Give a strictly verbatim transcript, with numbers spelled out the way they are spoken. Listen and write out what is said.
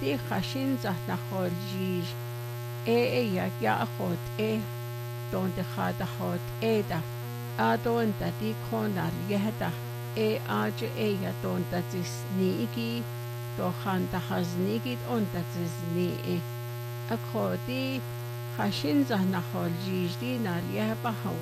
di khashin zah nachol jij e e ya ya khot e don de khada khot e da a don da di konar yehda e aj e ya don da tis nigi do khan da haznigit on da tis ni e a khodi khashin zah nachol jij di nar yeh ba